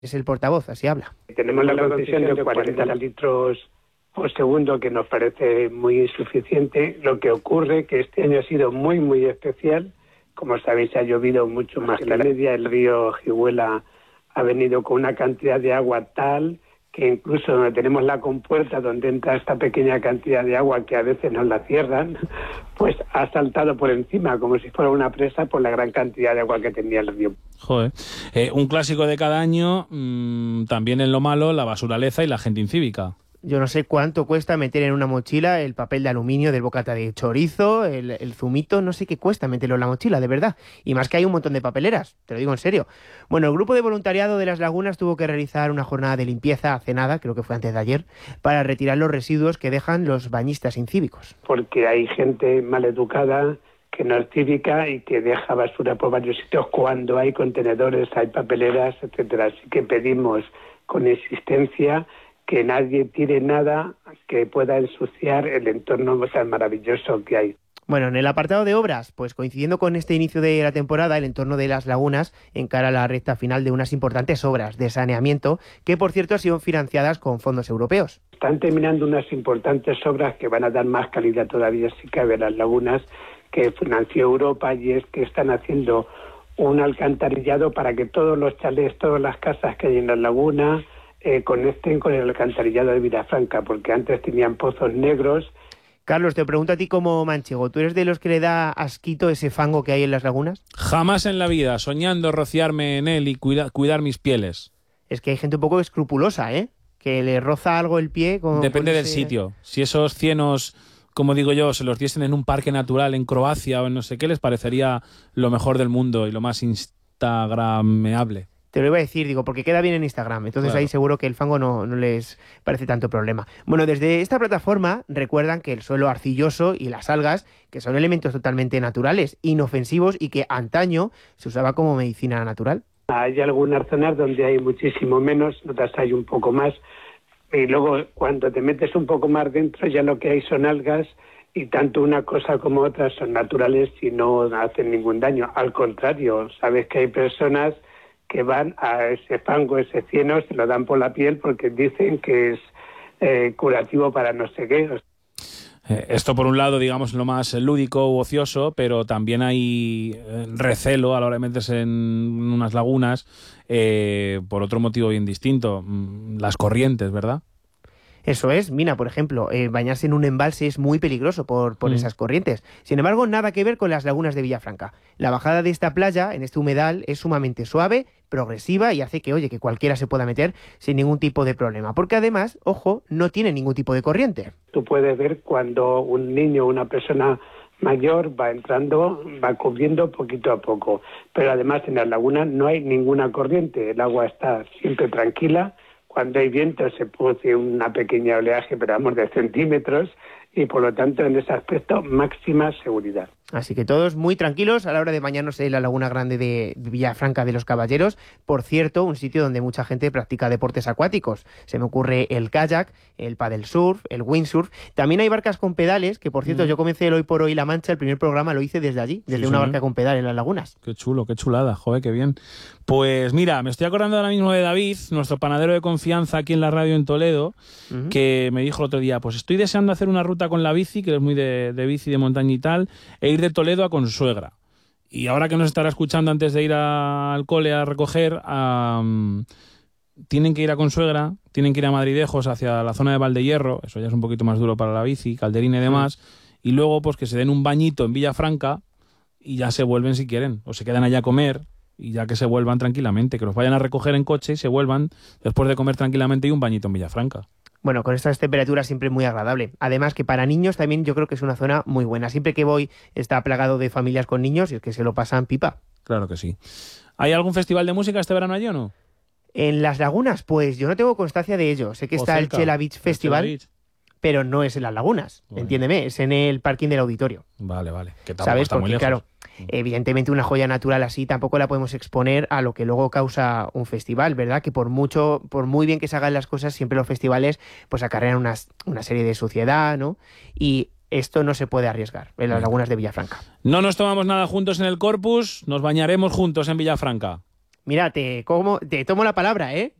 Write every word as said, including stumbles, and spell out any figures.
Es el portavoz, así habla. Tenemos la concesión de cuarenta litros por segundo, que nos parece muy insuficiente. Lo que ocurre que este año ha sido muy, muy especial. Como sabéis, ha llovido mucho más que la media. El río Jihuela ha venido con una cantidad de agua tal que incluso donde tenemos la compuerta donde entra esta pequeña cantidad de agua, que a veces nos la cierran, pues ha saltado por encima como si fuera una presa por la gran cantidad de agua que tenía el río. Joder. Eh, un clásico de cada año, mmm, también en lo malo, la basuraleza y la gente incívica. Yo no sé cuánto cuesta meter en una mochila el papel de aluminio del bocata de chorizo, el, el zumito, no sé qué cuesta meterlo en la mochila, de verdad. Y más que hay un montón de papeleras, te lo digo en serio. Bueno, el grupo de voluntariado de Las Lagunas tuvo que realizar una jornada de limpieza hace nada, creo que fue antes de ayer, para retirar los residuos que dejan los bañistas incívicos. Porque hay gente maleducada que no es cívica y que deja basura por varios sitios cuando hay contenedores, hay papeleras, etcétera. Así que pedimos con insistencia que nadie tire nada que pueda ensuciar el entorno tan maravilloso que hay. Bueno, en el apartado de obras, pues coincidiendo con este inicio de la temporada, el entorno de Las Lagunas encara la recta final de unas importantes obras de saneamiento que, por cierto, han sido financiadas con fondos europeos. Están terminando unas importantes obras que van a dar más calidad todavía, si cabe, a Las Lagunas, que financió Europa, y es que están haciendo un alcantarillado para que todos los chalés, todas las casas que hay en Las Lagunas Eh, conecten con el alcantarillado de Vilafranca, porque antes tenían pozos negros. Carlos, te pregunto a ti como manchego, ¿tú eres de los que le da asquito ese fango que hay en las lagunas? Jamás en la vida, soñando rociarme en él y cuida, cuidar mis pieles. Es que hay gente un poco escrupulosa, ¿eh? Que le roza algo el pie. Como Depende del ese... sitio. Si esos cienos, como digo yo, se los diesen en un parque natural en Croacia o en no sé qué, les parecería lo mejor del mundo y lo más instagrameable. Te lo iba a decir, digo, porque queda bien en Instagram. Entonces claro, ahí seguro que el fango no, no les parece tanto problema. Bueno, desde esta plataforma recuerdan que el suelo arcilloso y las algas, que son elementos totalmente naturales, inofensivos y que antaño se usaba como medicina natural. Hay algunas zonas donde hay muchísimo menos, otras hay un poco más. Y luego cuando te metes un poco más dentro ya lo que hay son algas, y tanto una cosa como otra son naturales y no hacen ningún daño. Al contrario, sabes que hay personas que van a ese fango, ese cieno, se lo dan por la piel porque dicen que es eh, curativo para no sé qué. Eh, esto por un lado, digamos, lo más lúdico u ocioso, pero también hay eh, recelo a la hora de meterse en unas lagunas eh, por otro motivo bien distinto, las corrientes, ¿verdad? Eso es, Mina, por ejemplo, eh, bañarse en un embalse es muy peligroso por, por mm. esas corrientes. Sin embargo, nada que ver con las lagunas de Vilafranca. La bajada de esta playa, en este humedal, es sumamente suave, progresiva y hace que, oye, que cualquiera se pueda meter sin ningún tipo de problema. Porque además, ojo, no tiene ningún tipo de corriente. Tú puedes ver cuando un niño o una persona mayor va entrando, va cubriendo poquito a poco. Pero además en las lagunas no hay ninguna corriente, el agua está siempre tranquila. Cuando hay viento se produce una pequeña oleaje, pero vamos, de centímetros, y por lo tanto en ese aspecto máxima seguridad. Así que todos muy tranquilos a la hora de bañarnos en la Laguna Grande de Villafranca de los Caballeros. Por cierto, un sitio donde mucha gente practica deportes acuáticos. Se me ocurre el kayak, el paddle surf, el windsurf. También hay barcas con pedales, que por cierto mm. yo comencé el Hoy por Hoy La Mancha, el primer programa lo hice desde allí, desde sí, una sí, barca con pedal en las lagunas. Qué chulo, qué chulada, joder, qué bien. Pues mira, me estoy acordando ahora mismo de David, nuestro panadero de confianza aquí en la radio en Toledo, uh-huh. que me dijo el otro día, pues estoy deseando hacer una ruta con la bici, que es muy de, de bici, de montaña y tal, e ir de Toledo a Consuegra. Y ahora que nos estará escuchando antes de ir a, al cole a recoger, um, tienen que ir a Consuegra, tienen que ir a Madridejos hacia la zona de Valdehierro, eso ya es un poquito más duro para la bici, Calderín y demás, sí. y luego pues que se den un bañito en Villafranca y ya se vuelven si quieren, o se quedan allá a comer y ya que se vuelvan tranquilamente, que los vayan a recoger en coche y se vuelvan después de comer tranquilamente y un bañito en Villafranca. Bueno, con estas temperaturas siempre muy agradable. Además que para niños también yo creo que es una zona muy buena. Siempre que voy está plagado de familias con niños y es que se lo pasan pipa. Claro que sí. ¿Hay algún festival de música este verano allí o no? En Las Lagunas, pues yo no tengo constancia de ello. Sé que o está cerca, el Chela Beach Festival, Beach. Pero no es en Las Lagunas, bueno. entiéndeme, es en el parking del auditorio. Vale, vale. Que ¿sabes? Está Porque muy lejos. Claro, evidentemente una joya natural así tampoco la podemos exponer a lo que luego causa un festival, ¿verdad? Que por mucho, por muy bien que se hagan las cosas, siempre los festivales pues acarrean una, una serie de suciedad, ¿no? Y esto no se puede arriesgar en las lagunas de Villafranca. No nos tomamos nada juntos en el Corpus, nos bañaremos juntos en Villafranca. Mira, te, como, te tomo la palabra, ¿eh?